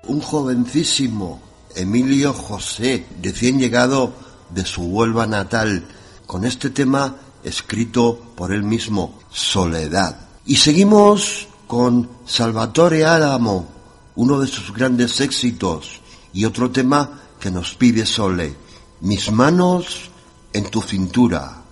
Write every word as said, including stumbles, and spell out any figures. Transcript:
un jovencísimo Emilio José, recién llegado de su Huelva natal, con este tema escrito por él mismo, Soledad. Y seguimos con Salvatore Adamo, uno de sus grandes éxitos, y otro tema que nos pide Sole, Mis manos en tu cintura.